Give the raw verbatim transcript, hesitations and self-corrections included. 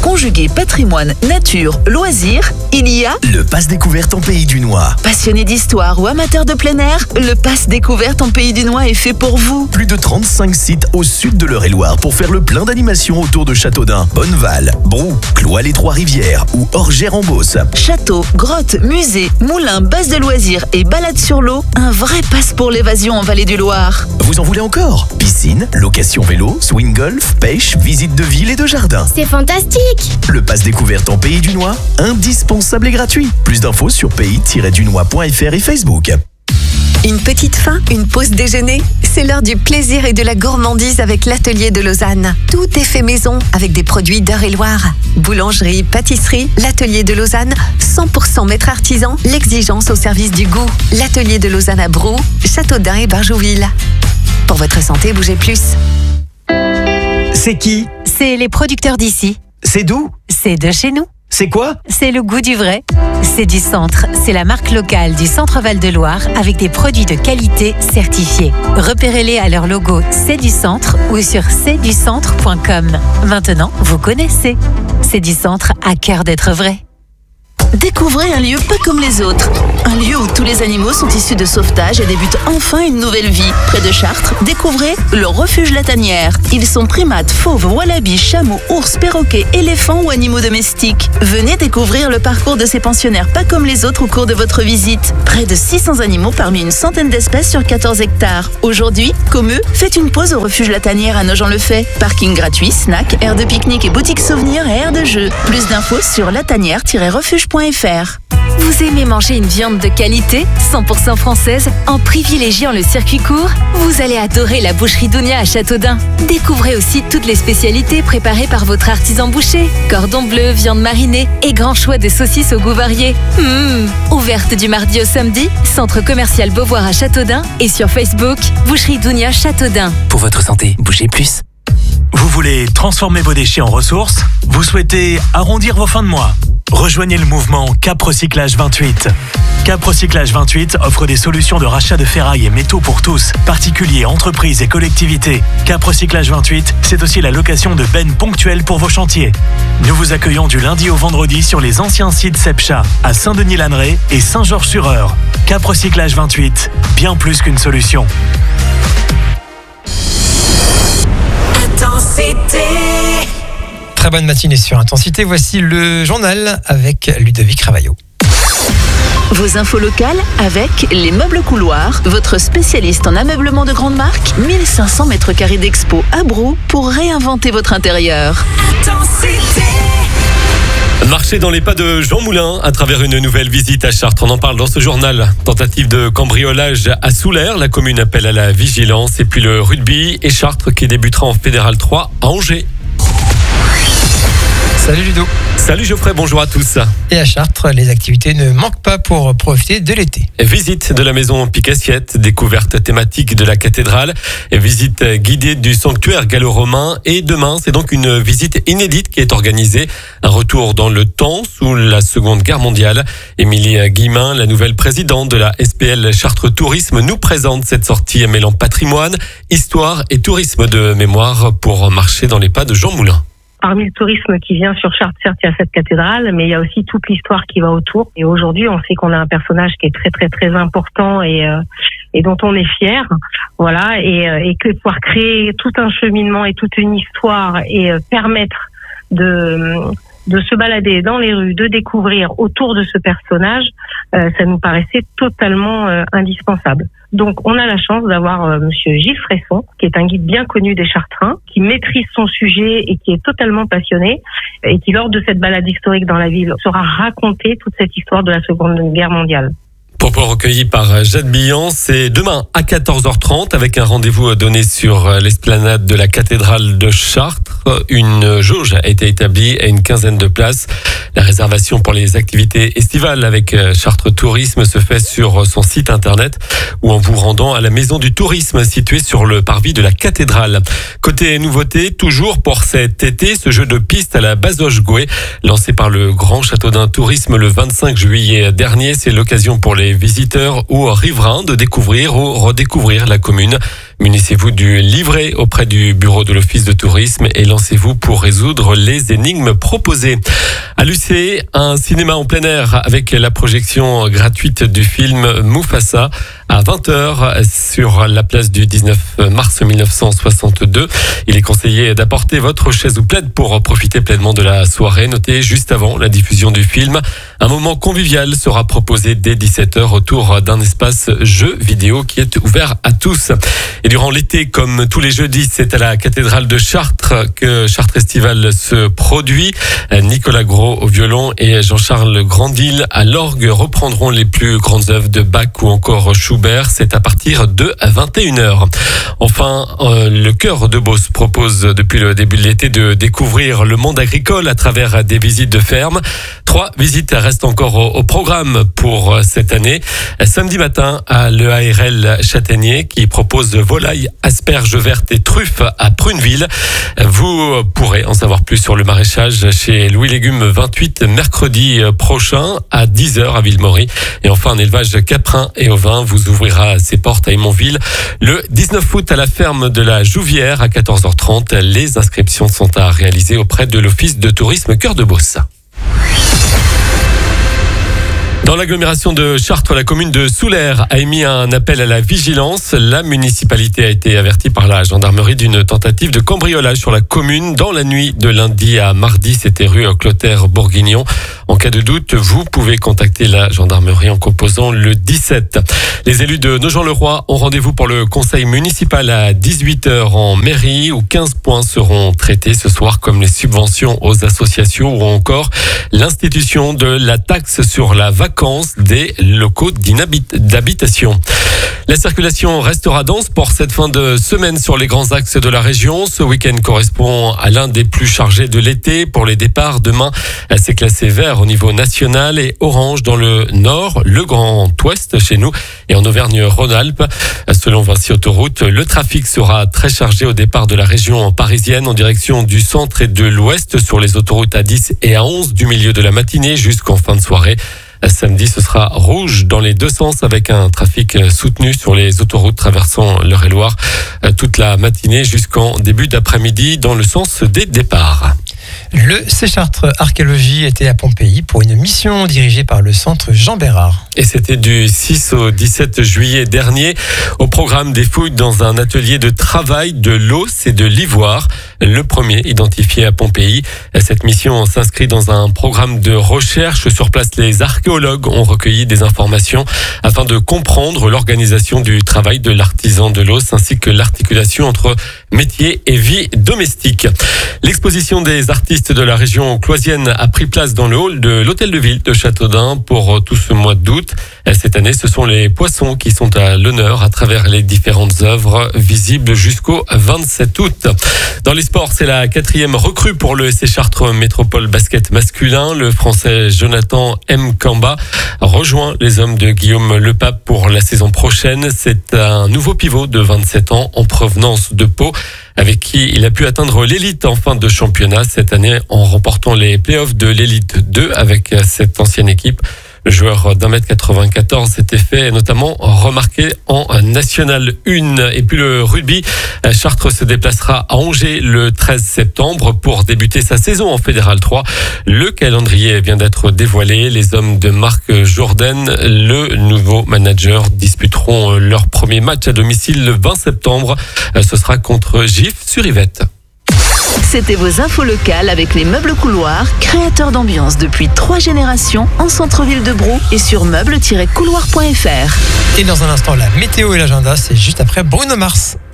conjuguer patrimoine, nature, loisirs, il y a le Pass Découverte en Pays du Noix. Passionné d'histoire ou amateur de plein air, le Pass Découverte en Pays du Noix est fait pour vous. Plus de trente-cinq sites au sud de l'Eure-et-Loire pour faire le plein d'animations autour de Châteaudun, Bonneval, Brou, Cloix-les-Trois-Rivières ou Orgères-en-Beauce. Château, grottes, musées, moulins, bases de loisirs et balades sur l'eau, un vrai passe pour l'évasion en Vallée du Loire. Vous en voulez encore? Piscine, location vélo, swing golf, pêche, visite de ville et de jardin. C'est fantastique! Le Pass Découverte en Pays du Noix, indispensable et gratuit. Plus d'infos sur pays tiret du noix point f r et Facebook. Une petite faim, une pause déjeuner, c'est l'heure du plaisir et de la gourmandise avec l'Atelier de Lausanne. Tout est fait maison avec des produits d'Eure-et-Loire. Boulangerie, pâtisserie, l'Atelier de Lausanne, cent pour cent maître artisan, l'exigence au service du goût. L'Atelier de Lausanne à Brou, Châteaudun et Barjouville. Pour votre santé, bougez plus. C'est qui? C'est les producteurs d'ici. C'est d'où? C'est de chez nous. C'est quoi? C'est le goût du vrai. C'est du centre. C'est la marque locale du Centre Val-de-Loire avec des produits de qualité certifiés. Repérez-les à leur logo C'est du Centre ou sur c'est du centre point com. Maintenant, vous connaissez. C'est du Centre à cœur d'être vrai. Découvrez un lieu pas comme les autres. Un lieu où tous les animaux sont issus de sauvetage et débutent enfin une nouvelle vie. Près de Chartres, découvrez le refuge La Tanière. Ils sont primates, fauves, wallabies, chameaux, ours, perroquets, éléphants ou animaux domestiques. Venez découvrir le parcours de ces pensionnaires pas comme les autres au cours de votre visite. Près de six cents animaux parmi une centaine d'espèces sur quatorze hectares. Aujourd'hui, comme eux, faites une pause au refuge La Tanière à Nogent-le-Fait. Parking gratuit, snack, aire de pique-nique et boutique souvenirs et aire de jeu. Plus d'infos sur latanière tiret refuge point f r. Vous aimez manger une viande de qualité, cent pour cent française, en privilégiant le circuit court? Vous allez adorer la boucherie Dounia à Châteaudun. Découvrez aussi toutes les spécialités préparées par votre artisan boucher. Cordon bleu, viande marinée et grand choix de saucisses au goût varié. Mmh. Ouverte du mardi au samedi, centre commercial Beauvoir à Châteaudun et sur Facebook, boucherie Dounia Châteaudun. Pour votre santé, bougez plus. Vous voulez transformer vos déchets en ressources? Vous souhaitez arrondir vos fins de mois? Rejoignez le mouvement Cap Recyclage vingt-huit. Cap Recyclage vingt-huit offre des solutions de rachat de ferraille et métaux pour tous, particuliers, entreprises et collectivités. Cap Recyclage vingt-huit, c'est aussi la location de bennes ponctuelles pour vos chantiers. Nous vous accueillons du lundi au vendredi sur les anciens sites Sepcha, à Saint-Denis-Lanneray et Saint-Georges-sur-Eure. Cap Recyclage vingt-huit, bien plus qu'une solution. Intensité. Très bonne matinée sur Intensité. Voici le journal avec Ludovic Ravaillot. Vos infos locales avec les Meubles Couloirs, votre spécialiste en ameublement de grande marque. mille cinq cents mètres carrés d'expo à Brou pour réinventer votre intérieur. Intensité. Marcher dans les pas de Jean Moulin à travers une nouvelle visite à Chartres. On en parle dans ce journal. Tentative de cambriolage à Soulaire. La commune appelle à la vigilance. Et puis le rugby et Chartres qui débutera en Fédéral trois à Angers. Salut Ludo. Salut Geoffrey, bonjour à tous. Et à Chartres, les activités ne manquent pas pour profiter de l'été. Visite de la maison Picassiette, découverte thématique de la cathédrale, visite guidée du sanctuaire gallo-romain et demain, c'est donc une visite inédite qui est organisée. Un retour dans le temps sous la Seconde Guerre mondiale. Émilie Guillemin, la nouvelle présidente de la S P L Chartres Tourisme, nous présente cette sortie mêlant patrimoine, histoire et tourisme de mémoire pour marcher dans les pas de Jean Moulin. Parmi le tourisme qui vient sur Chartres, certes, il y a cette cathédrale, mais il y a aussi toute l'histoire qui va autour. Et aujourd'hui, on sait qu'on a un personnage qui est très, très, très important et, euh, et dont on est fier. Voilà. Et, euh, et que pouvoir créer tout un cheminement et toute une histoire et euh, permettre de, de se balader dans les rues, de découvrir autour de ce personnage, euh, ça nous paraissait totalement euh, indispensable. Donc, on a la chance d'avoir euh, Monsieur Gilles Fresson, qui est un guide bien connu des Chartrains, qui maîtrise son sujet et qui est totalement passionné, et qui, lors de cette balade historique dans la ville, saura raconter toute cette histoire de la Seconde Guerre mondiale. Propos recueillis par Jade Billan, c'est demain à quatorze heures trente avec un rendez-vous donné sur l'esplanade de la cathédrale de Chartres. Une jauge a été établie et une quinzaine de places. La réservation pour les activités estivales avec Chartres Tourisme se fait sur son site internet ou en vous rendant à la maison du tourisme située sur le parvis de la cathédrale. Côté nouveauté, toujours pour cet été, ce jeu de piste à la Bazoche-Gouet, lancé par le Grand Châteaudun Tourisme le vingt-cinq juillet dernier. C'est l'occasion pour les visiteurs ou riverains de découvrir ou redécouvrir la commune. Munissez-vous du livret auprès du bureau de l'Office de tourisme et lancez-vous pour résoudre les énigmes proposées. À l'U C, un cinéma en plein air avec la projection gratuite du film Mufasa à vingt heures sur la place du dix-neuf mars mille neuf cent soixante-deux. Il est conseillé d'apporter votre chaise ou plaid pour profiter pleinement de la soirée. Notez juste avant la diffusion du film, un moment convivial sera proposé dès dix-sept heures autour d'un espace jeu vidéo qui est ouvert à tous. Et durant l'été, comme tous les jeudis, c'est à la cathédrale de Chartres que Chartres Festival se produit. Nicolas Gros au violon et Jean-Charles Grandil à l'orgue reprendront les plus grandes œuvres de Bach ou encore Schubert. C'est à partir de vingt et une heures. Enfin, euh, le Cœur de Beauce propose depuis le début de l'été de découvrir le monde agricole à travers des visites de ferme. Trois visites restent encore au, au programme pour cette année. Samedi matin à l'E A R L Châtaignier qui propose volailles, asperges vertes et truffes à Pruneville. Vous pourrez en savoir plus sur le maraîchage chez Louis Légumes vingt-huit mercredi prochain à dix heures à Villemaury. Et enfin, un élevage caprin et ovin vous ouvrira ses portes à Aymonville le dix-neuf août à la ferme de la Jouvière à quatorze heures trente. Les inscriptions sont à réaliser auprès de l'Office de tourisme Cœur de Beauce. Dans l'agglomération de Chartres, la commune de Soulaire a émis un appel à la vigilance. La municipalité a été avertie par la gendarmerie d'une tentative de cambriolage sur la commune dans la nuit de lundi à mardi. C'était rue Clotaire-Bourguignon. En cas de doute, vous pouvez contacter la gendarmerie en composant le dix-sept. Les élus de Nogent-le-Roi ont rendez-vous pour le conseil municipal à dix-huit heures en mairie où quinze points seront traités ce soir comme les subventions aux associations ou encore l'institution de la taxe sur la vacance des locaux d'habitation. La circulation restera dense pour cette fin de semaine sur les grands axes de la région. Ce week-end correspond à l'un des plus chargés de l'été. Pour les départs, demain, c'est classé vert au niveau national et orange dans le nord, le Grand Ouest chez nous et en Auvergne-Rhône-Alpes. Selon Vinci Autoroute, le trafic sera très chargé au départ de la région parisienne en direction du centre et de l'ouest sur les autoroutes A dix et A onze du milieu de la matinée jusqu'en fin de soirée. Samedi, ce sera rouge dans les deux sens avec un trafic soutenu sur les autoroutes traversant l'Eure-et-Loire toute la matinée jusqu'en début d'après-midi dans le sens des départs. Le Séchartres Archéologie était à Pompéi pour une mission dirigée par le centre Jean Bérard. Et c'était du six au dix-sept juillet dernier. Au programme des fouilles dans un atelier de travail de l'os et de l'ivoire. Le premier identifié à Pompéi. Cette mission s'inscrit dans un programme de recherche. Sur place, les archéologues ont recueilli des informations afin de comprendre l'organisation du travail de l'artisan de l'os ainsi que l'articulation entre métier et vie domestique. L'exposition des artistes de la région cloisienne a pris place dans le hall de l'hôtel de ville de Châteaudun pour tout ce mois d'août. Cette année, ce sont les poissons qui sont à l'honneur à travers les différentes œuvres visibles jusqu'au vingt-sept août. Dans les sports, c'est la quatrième recrue pour le S C Chartres Métropole Basket masculin. Le Français Jonathan M. Kamba rejoint les hommes de Guillaume Lepape pour la saison prochaine. C'est un nouveau pivot de vingt-sept ans en provenance de Pau, avec qui il a pu atteindre l'élite en fin de championnat cette année en remportant les playoffs de l'élite deux avec cette ancienne équipe. Le joueur d'un mètre quatre-vingt-quatorze s'était fait notamment remarquer en National un. Et puis le rugby, Chartres se déplacera à Angers le treize septembre pour débuter sa saison en Fédéral trois. Le calendrier vient d'être dévoilé. Les hommes de Marc Jourdain, le nouveau manager, disputeront leur premier match à domicile le vingt septembre. Ce sera contre Gif-sur-Yvette. C'était vos infos locales avec les meubles couloirs, créateurs d'ambiance depuis trois générations en centre-ville de Brou et sur meubles tiret couloir point f r. Et dans un instant, la météo et l'agenda, c'est juste après Bruno Mars.